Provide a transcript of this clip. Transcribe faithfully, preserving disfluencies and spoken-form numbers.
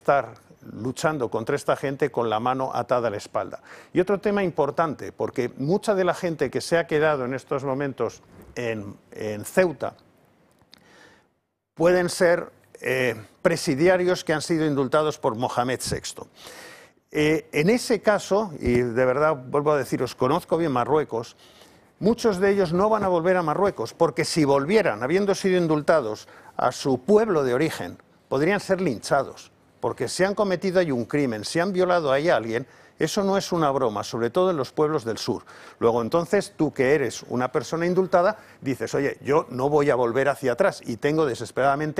estar luchando contra esta gente con la mano atada a la espalda. Y otro tema importante, porque mucha de la gente que se ha quedado en estos momentos en, en Ceuta pueden ser eh, presidiarios que han sido indultados por Mohamed sexto. Eh, en ese caso, y de verdad vuelvo a deciros, conozco bien Marruecos, muchos de ellos no van a volver a Marruecos, porque si volvieran, habiendo sido indultados, a su pueblo de origen, podrían ser linchados. Porque si han cometido ahí un crimen, si han violado ahí a alguien, eso no es una broma, sobre todo en los pueblos del sur. Luego entonces tú, que eres una persona indultada, dices, oye, yo no voy a volver hacia atrás y tengo desesperadamente